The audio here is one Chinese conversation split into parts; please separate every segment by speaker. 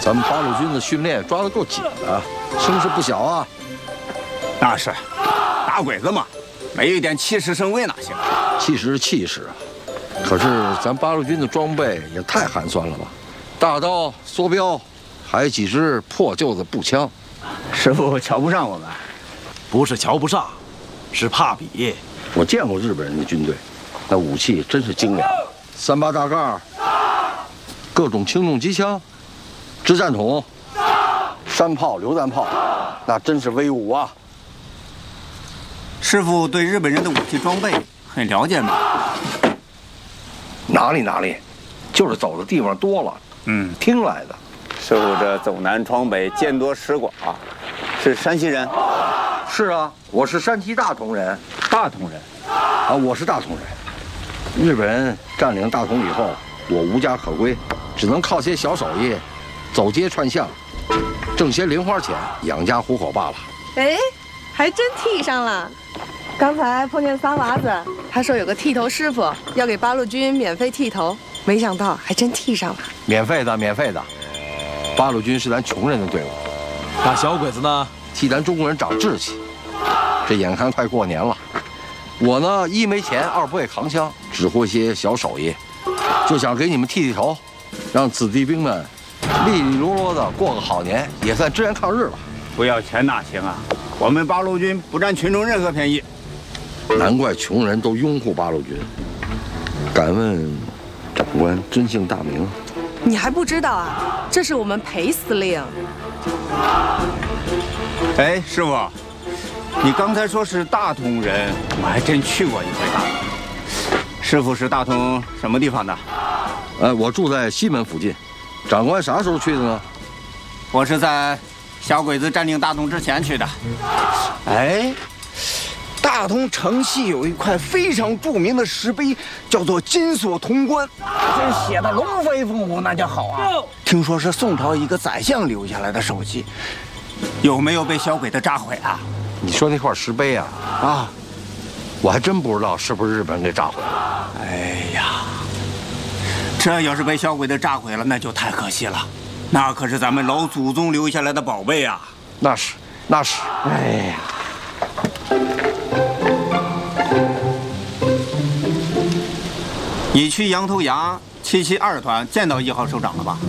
Speaker 1: 咱们八路军的训练抓得够紧啊，声势不小啊。
Speaker 2: 那是，打鬼子嘛，没一点气势声威哪行？
Speaker 1: 气势是气势啊，可是咱八路军的装备也太寒酸了吧？大刀、梭镖，还有几支破旧的步枪。
Speaker 2: 师傅瞧不上我们？
Speaker 3: 不是瞧不上，是怕比。
Speaker 1: 我见过日本人的军队，那武器真是精良，38大杠，各种轻重机枪，掷弹筒，山炮、榴弹炮，那真是威武啊！
Speaker 2: 师傅对日本人的武器装备很了解吗？
Speaker 1: 哪里，就是走的地方多了，听来的。
Speaker 2: 师傅这走南闯北，见多识广，是山西人？
Speaker 1: 是啊，我是山西大同人。
Speaker 2: 大同人？
Speaker 1: 啊，我是大同人。日本人占领大同以后，我无家可归，只能靠些小手艺，走街串巷，挣些零花钱养家糊口罢了。
Speaker 4: 哎，还真剃上了。刚才碰见仨娃子，他说有个剃头师傅要给八路军免费剃头，没想到还真剃上了。
Speaker 1: 免费的。八路军是咱穷人的队伍，
Speaker 3: 那小鬼子呢？
Speaker 1: 替咱中国人长志气。这眼看快过年了，我呢一没钱，二不会扛枪，只会些小手艺，就想给你们剃头，让子弟兵们利利落落的过个好年，也算支援抗日了。
Speaker 2: 不要钱哪行啊？我们八路军不占群众任何便宜。
Speaker 1: 难怪穷人都拥护八路军。敢问长官真姓大名？
Speaker 4: 你还不知道啊？这是我们裴司令。
Speaker 2: 哎，师傅，你刚才说是大同人，我还真去过一回大同。师傅是大同什么地方的？
Speaker 1: 我住在西门附近。长官啥时候去的呢？
Speaker 2: 我是在小鬼子占领大同之前去的。
Speaker 5: 哎，大同城西有一块非常著名的石碑，叫做金锁潼关，这写的龙飞凤舞，那叫好啊！听说是宋朝一个宰相留下来的手迹，
Speaker 2: 有没有被小鬼子炸毁啊？
Speaker 1: 你说那块石碑啊？
Speaker 5: 啊，
Speaker 1: 我还真不知道是不是日本人给炸毁了。
Speaker 2: 哎呀，这要是被小鬼子炸毁了，那就太可惜了。那可是咱们老祖宗留下来的宝贝啊！
Speaker 1: 那是。
Speaker 5: 哎呀。
Speaker 2: 你去羊头崖772团见到1号首长了吧？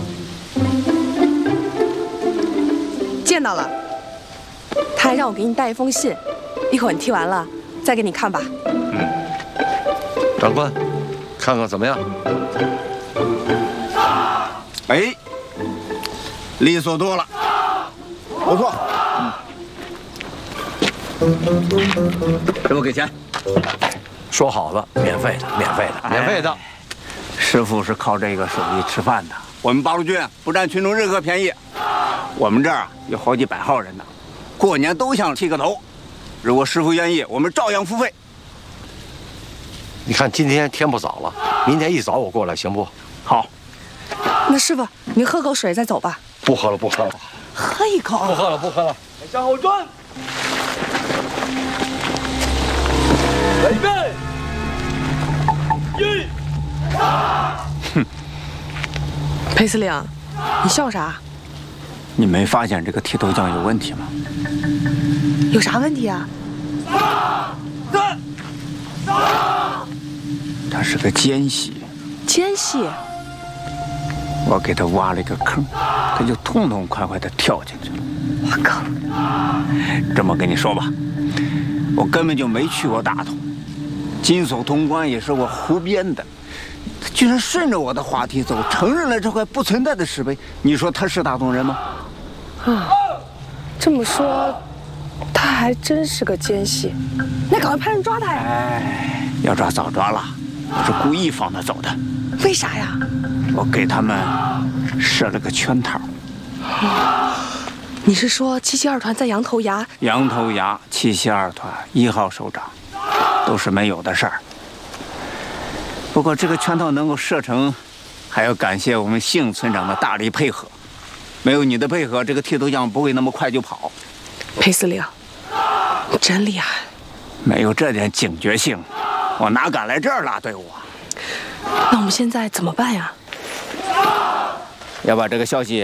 Speaker 4: 见到了，他还让我给你带一封信，一会儿你剃完了再给你看吧。
Speaker 1: 长官，看看怎么样？
Speaker 2: 哎，利索多了，
Speaker 5: 不错。
Speaker 2: 师傅给钱。
Speaker 1: 说好了，免费的。
Speaker 2: 师傅是靠这个手艺吃饭的。我们八路军不占群众任何便宜。我们这儿有好几百号人呢，过年都想剃个头。如果师傅愿意，我们照样付费。
Speaker 1: 你看今天天不早了，明天一早我过来行不？
Speaker 2: 好。
Speaker 4: 那师傅，您喝口水再走吧。
Speaker 1: 不喝了。
Speaker 4: 喝一口。
Speaker 1: 不喝了。
Speaker 3: 向后转。预备。
Speaker 4: 裴司令，你笑啥？
Speaker 2: 你没发现这个剃头匠有问题吗？
Speaker 4: 有啥问题啊？
Speaker 2: 他是个奸细。
Speaker 4: 奸细？
Speaker 2: 我给他挖了一个坑，他就痛痛快快地跳进去了。
Speaker 4: 我靠！
Speaker 2: 这么跟你说吧，我根本就没去过大同，金锁潼关也是我胡编的。他居然顺着我的话题走，承认了这块不存在的石碑。你说他是大同人吗？
Speaker 4: 啊，这么说，他还真是个奸细。那赶快派人抓他呀！
Speaker 2: 哎，要抓早抓了，我是故意放他走的。
Speaker 4: 为啥呀？
Speaker 2: 我给他们设了个圈套。
Speaker 4: 你是说772团在羊头崖？
Speaker 2: 羊头崖772团1号首长，都是没有的事儿。不过这个圈套能够设成，还要感谢我们幸村长的大力配合。没有你的配合，这个剃头匠不会那么快就跑。
Speaker 4: 裴司令，你真厉害。
Speaker 2: 没有这点警觉性，我哪敢来这儿拉队伍啊？
Speaker 4: 那我们现在怎么办呀？
Speaker 2: 要把这个消息